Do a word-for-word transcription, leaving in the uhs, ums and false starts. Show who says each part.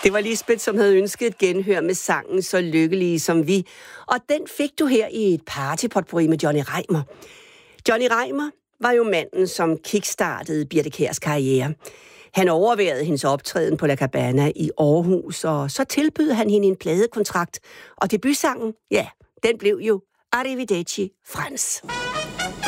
Speaker 1: Det var Lisbeth, som havde ønsket et genhør med sangen Så lykkelige som vi. Og den fik du her i et partypotpourri med Johnny Reimer. Johnny Reimer var jo manden, som kickstartede Birthe Kjærs karriere. Han overværede hendes optræden på La Cabana i Aarhus, og så tilbød han hende en pladekontrakt. Og debutsangen, ja, den blev jo Arrivederci Frans.